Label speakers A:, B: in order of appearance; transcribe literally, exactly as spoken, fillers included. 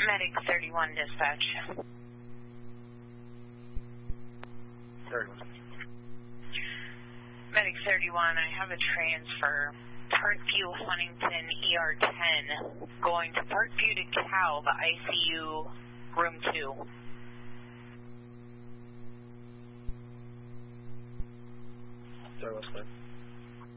A: Medic thirty-one dispatch.
B: thirty-one.
A: Medic thirty-one, I have a transfer. Parkview, Huntington, E R ten, going to Parkview to Cal, the I C U, room two.
B: Sorry, what's that?